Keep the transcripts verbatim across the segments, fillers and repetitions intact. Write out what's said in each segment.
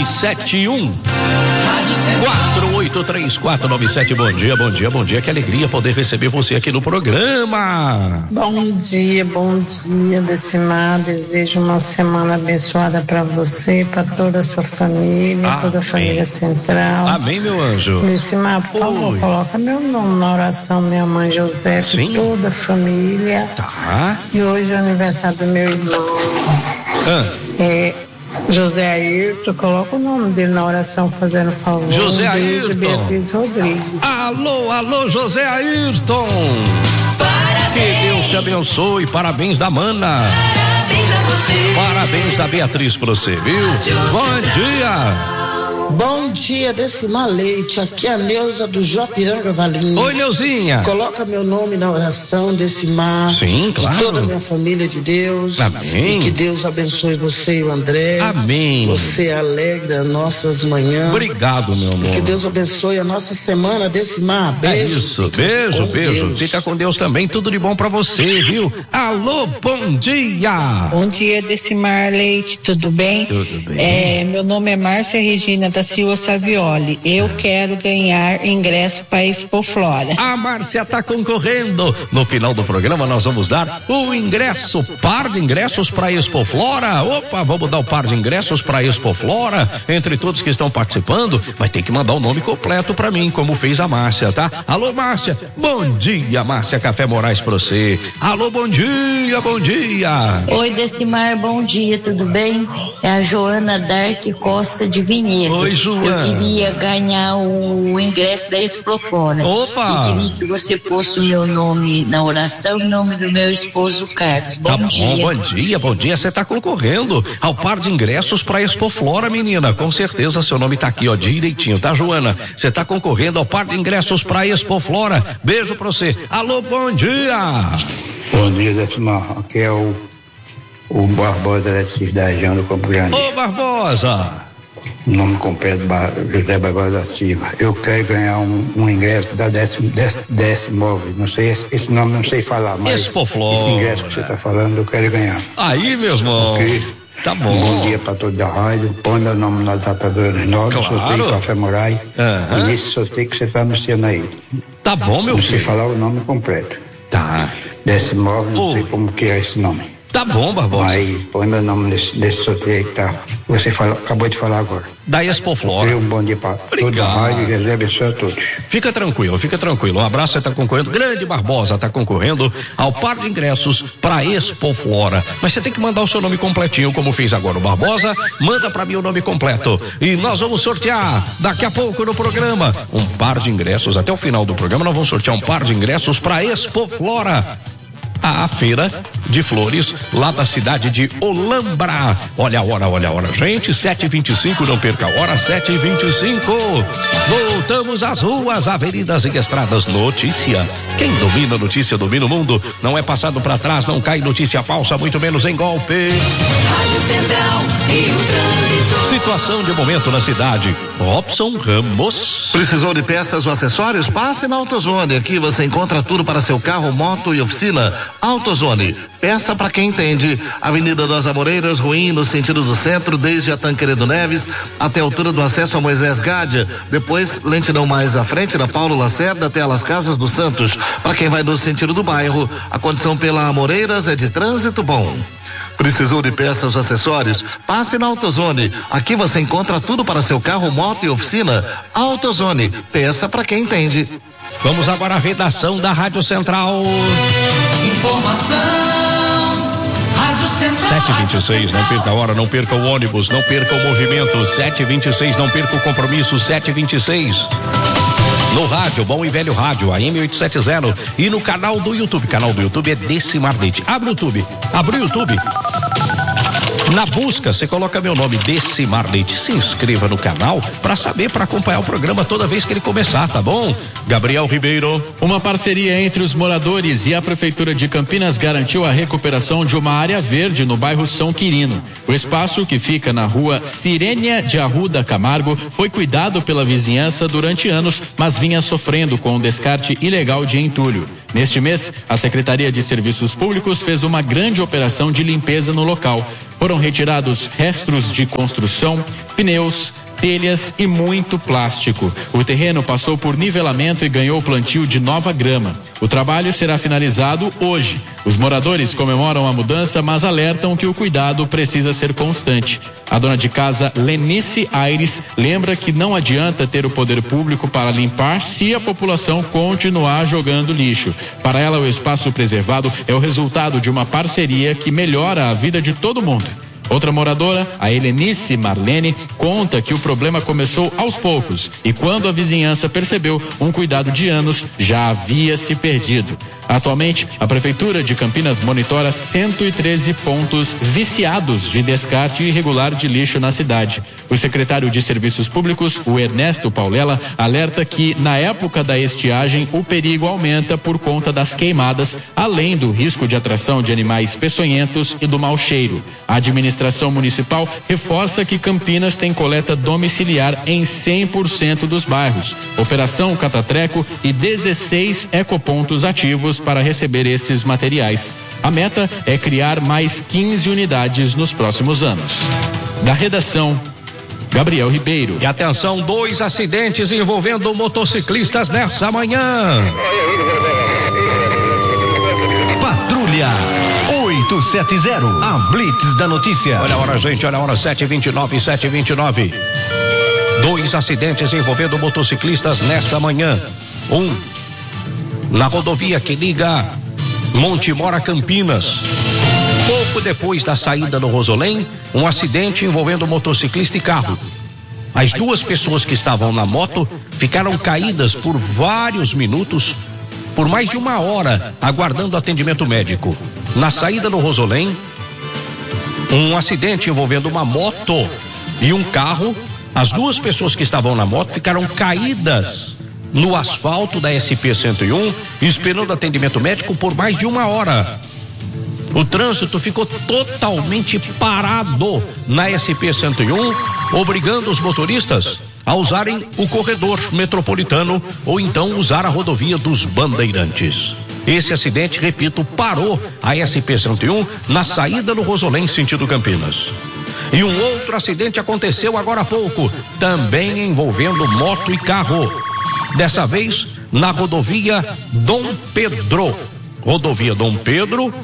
nove sete um quatro oito três quatro nove sete. Bom dia, bom dia, bom dia. Que alegria poder receber você aqui no programa. Bom dia, bom dia, Decimar. Desejo uma semana abençoada para você, para toda a sua família, Amém. Toda a família central. Amém, meu anjo. Decimar, por favor, Oi. coloca meu nome na oração, minha mãe José, Sim. toda a família. Tá. E hoje é o aniversário do meu irmão. Ah. É, José Ayrton, coloca o nome dele na oração, fazendo favor. José um beijo, Ayrton. Beatriz Rodrigues. Alô, alô, José Ayrton. Parabéns. Que Deus te abençoe. Parabéns da Mana. Parabéns a você. Parabéns da Beatriz pra você, viu? Bom dia. Bom dia, Decimar Leite. Aqui é a Neuza do Jopiranga Valinhos. Oi, Neuzinha. Coloca meu nome na oração, Decimar. Sim, claro. De toda a minha família de Deus. Amém. E que Deus abençoe você e o André. Amém. Você alegra nossas manhãs. Obrigado, meu amor. E que Deus abençoe a nossa semana, Decimar. Beijo. É isso, Fica beijo, com beijo. Deus. Fica com Deus também, tudo de bom pra você, viu? Alô, bom dia. Bom dia, Decimar Leite, tudo bem? Tudo bem. É, meu nome é Márcia Regina da Silva Savioli. Eu quero ganhar ingresso para Expo Flora. A Márcia tá concorrendo. No final do programa nós vamos dar o ingresso, par de ingressos para Expo Flora. Opa, vamos dar o par de ingressos para Expo Flora. Entre todos que estão participando, vai ter que mandar o nome completo para mim, como fez a Márcia, tá? Alô, Márcia. Bom dia, Márcia Café Moraes pra você. Alô, bom dia, bom dia. Oi, Decimar, bom dia, tudo bem? É a Joana Dark Costa de Vinhedo. Oi, Joana. Eu queria ganhar o ingresso da Expo Flora. Opa! Eu queria que você fosse o meu nome na oração em nome do meu esposo Carlos. Bom Tá bom, dia. bom dia, bom dia. Você tá concorrendo ao par de ingressos para Expo Flora, menina. Com certeza seu nome tá aqui, ó, direitinho, tá, Joana? Você tá concorrendo ao par de ingressos para Expo Flora. Beijo pra você. Alô, bom dia. Bom dia, Decimar. Aqui é o, o Barbosa da Eletricidade do Campo Grande. Ô, Barbosa. Nome completo, José Barbosa da Silva. Eu quero ganhar um, um ingresso da décimo, décimo, décimo móvel. Não sei, esse, esse nome não sei falar, mas Expo Flora. Esse ingresso que você está falando, eu quero ganhar. Aí, meu irmão. Ok? Tá bom. Bom dia para todos da rádio. Põe meu nome na datadora dos nove, Claro. sorteio Café Moraes. Aham. E nesse sorteio que você está anunciando aí. Tá bom, meu Não sei filho. falar o nome completo. Tá. Décimo móvel, não Ô. sei como que é esse nome. Tá bom, Barbosa. Mas põe meu nome nesse, nesse sorteio aí que tá. Você falou, acabou de falar agora. Da Expo Flora. Um bom dia para toda a Obrigado. rádio. Jesus abençoe a todos. Fica tranquilo, fica tranquilo. Um abraço, você tá concorrendo. Grande Barbosa tá concorrendo ao par de ingressos para Expo Flora. Mas você tem que mandar o seu nome completinho, como fez agora o Barbosa. Manda para mim o nome completo. E nós vamos sortear daqui a pouco no programa um par de ingressos. Até o final do programa nós vamos sortear um par de ingressos para Expo Flora. A feira de flores lá da cidade de Olambra. Olha a hora, olha a hora, gente, sete e vinte e cinco, não perca a hora, sete e vinte e cinco. Voltamos às ruas, avenidas e estradas. Notícia. Quem domina a notícia domina o mundo. Não é passado para trás, não cai notícia falsa, muito menos em golpe. Rádio Central e o trânsito. Situação de momento na cidade. Robson Ramos. Precisou de peças ou acessórios? Passe na AutoZone. Aqui você encontra tudo para seu carro, moto e oficina. AutoZone, peça para quem entende. Avenida das Amoreiras, Ruim, no sentido do centro, desde a Tancredo Neves até a altura do acesso a Moisés Gádia. Depois, lentidão mais à frente da Paulo Lacerda até as Casas dos Santos. Para quem vai no sentido do bairro, a condição pela Amoreiras é de trânsito bom. Precisou de peças ou acessórios? Passe na AutoZone. Aqui você encontra tudo para seu carro, moto e oficina. AutoZone, peça para quem entende. Vamos agora à redação da Rádio Central. Informação. Rádio Central. sete e vinte e seis, não perca a hora, não perca o ônibus, não perca o movimento. sete e vinte e seis, não perca o compromisso. sete e vinte e seis. No rádio, bom e velho rádio, A M oitocentos e setenta. E no canal do YouTube. Canal do YouTube é Decimar Leite. Abre o YouTube. Abre o YouTube. Na busca, você coloca meu nome, Decimar Leite. Se inscreva no canal para saber, para acompanhar o programa toda vez que ele começar, tá bom? Gabriel Ribeiro. Uma parceria entre os moradores e a Prefeitura de Campinas garantiu a recuperação de uma área verde no bairro São Quirino. O espaço, que fica na rua Sirênia de Arruda Camargo, foi cuidado pela vizinhança durante anos, mas vinha sofrendo com o descarte ilegal de entulho. Neste mês, a Secretaria de Serviços Públicos fez uma grande operação de limpeza no local. Foram retirados restos de construção, pneus, telhas e muito plástico. O terreno passou por nivelamento e ganhou plantio de nova grama. O trabalho será finalizado hoje. Os moradores comemoram a mudança, mas alertam que o cuidado precisa ser constante. A dona de casa, Lenice Aires, lembra que não adianta ter o poder público para limpar se a população continuar jogando lixo. Para ela, o espaço preservado é o resultado de uma parceria que melhora a vida de todo mundo. Outra moradora, a Helenice Marlene, conta que o problema começou aos poucos e quando a vizinhança percebeu, um cuidado de anos já havia se perdido. Atualmente, a Prefeitura de Campinas monitora cento e treze pontos viciados de descarte irregular de lixo na cidade. O secretário de Serviços Públicos, o Ernesto Paulela, alerta que na época da estiagem o perigo aumenta por conta das queimadas, além do risco de atração de animais peçonhentos e do mau cheiro. A administração A administração municipal reforça que Campinas tem coleta domiciliar em cem por cento dos bairros, operação Catatreco e dezesseis ecopontos ativos para receber esses materiais. A meta é criar mais quinze unidades nos próximos anos. Da redação, Gabriel Ribeiro. E atenção, dois acidentes envolvendo motociclistas nessa manhã. Patrulha oito sete zero, a Blitz da notícia. Olha a hora, gente, olha a hora, sete e vinte e nove, sete e vinte e nove. Dois acidentes envolvendo motociclistas nessa manhã. Um, na rodovia que liga Montemor a Campinas. Pouco depois da saída do Rosolém, um acidente envolvendo motociclista e carro. As duas pessoas que estavam na moto ficaram caídas por vários minutos, por mais de uma hora, aguardando atendimento médico. Na saída do Rosolém, um acidente envolvendo uma moto e um carro. As duas pessoas que estavam na moto ficaram caídas no asfalto da S P cento e um, esperando atendimento médico por mais de uma hora. O trânsito ficou totalmente parado na S P cento e um, obrigando os motoristas a usarem o corredor metropolitano ou então usar a rodovia dos Bandeirantes. Esse acidente, repito, parou a S P cento e um na saída do Rosolém, sentido Campinas. E um outro acidente aconteceu agora há pouco, também envolvendo moto e carro. Dessa vez na rodovia Dom Pedro. Rodovia Dom Pedro,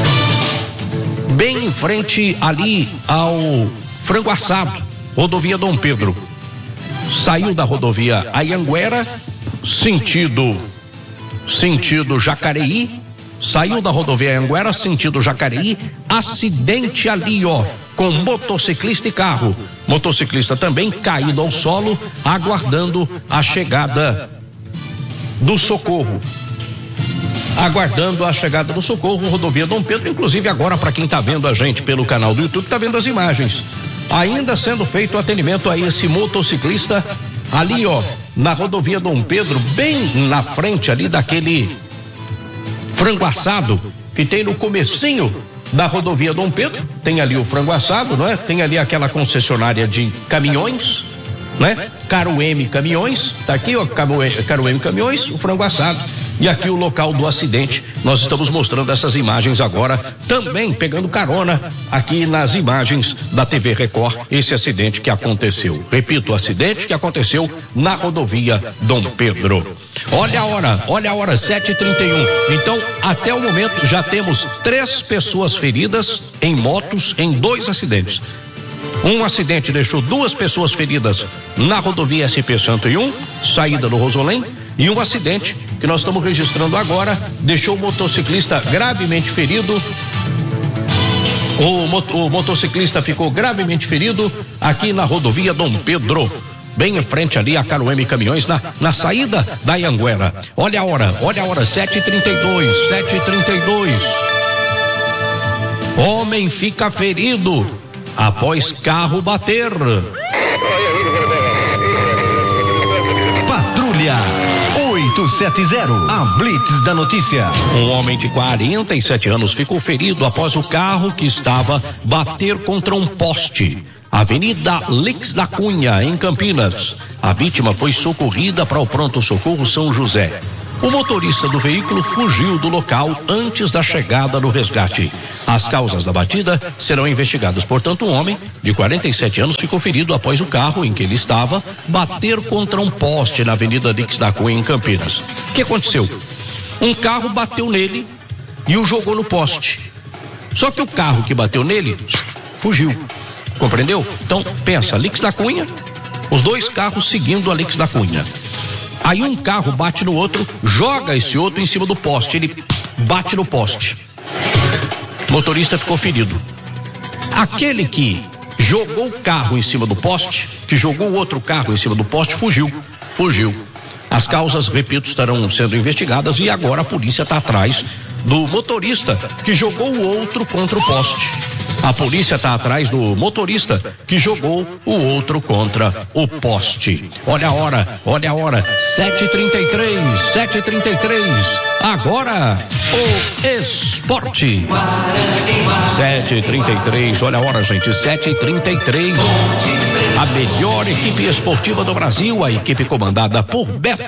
bem em frente ali ao Frango Assado. Rodovia Dom Pedro. Saiu da rodovia Anhanguera, sentido, sentido Jacareí, saiu da rodovia Anhanguera, sentido Jacareí, acidente ali, ó, com motociclista e carro. Motociclista também caído ao solo, aguardando a chegada do socorro. Aguardando a chegada do socorro, rodovia Dom Pedro, inclusive agora para quem está vendo a gente pelo canal do YouTube, está vendo as imagens. Ainda sendo feito o atendimento a esse motociclista ali, ó, na rodovia Dom Pedro, bem na frente ali daquele frango assado que tem no comecinho da rodovia Dom Pedro. Tem ali o frango assado, não é? Tem ali aquela concessionária de caminhões, né? Carueme Caminhões, tá aqui, ó, Carueme Caminhões, o frango assado. E aqui o local do acidente, nós estamos mostrando essas imagens agora, também pegando carona aqui nas imagens da T V Record, esse acidente que aconteceu. Repito, o acidente que aconteceu na rodovia Dom Pedro. Olha a hora, olha a hora, sete e trinta e um. Então, até o momento, já temos três pessoas feridas em motos em dois acidentes. Um acidente deixou duas pessoas feridas na rodovia S P cento e um, saída do Rosolém, e um acidente que nós estamos registrando agora deixou o motociclista gravemente ferido. O, mot- o motociclista ficou gravemente ferido aqui na rodovia Dom Pedro, bem em frente ali a Carueme Caminhões, na, na saída da Anhanguera. Olha a hora, olha a hora, sete e trinta e dois, sete e trinta e dois. Homem fica ferido após carro bater. Patrulha oito sete zero, a Blitz da notícia. Um homem de quarenta e sete anos ficou ferido após o carro que estava bater contra um poste. Avenida Lix da Cunha, em Campinas. A vítima foi socorrida para o pronto-socorro São José. O motorista do veículo fugiu do local antes da chegada do resgate. As causas da batida serão investigadas. Portanto, um homem de quarenta e sete anos ficou ferido após o carro em que ele estava bater contra um poste na Avenida Lix da Cunha, em Campinas. O que aconteceu? Um carro bateu nele e o jogou no poste. Só que o carro que bateu nele fugiu. Compreendeu? Então, pensa, Lix da Cunha, os dois carros seguindo a Lix da Cunha. Aí um carro bate no outro, joga esse outro em cima do poste. Ele bate no poste. O motorista ficou ferido. Aquele que jogou o carro em cima do poste, que jogou o outro carro em cima do poste, fugiu. Fugiu. As causas, repito, estarão sendo investigadas e agora a polícia está atrás do motorista que jogou o outro contra o poste. A polícia está atrás do motorista que jogou o outro contra o poste. Olha a hora, olha a hora, sete e trinta e três, sete e trinta e três. Agora, o esporte. sete e trinta e três, olha a hora, gente, sete e trinta e três. A melhor equipe esportiva do Brasil, a equipe comandada por Beto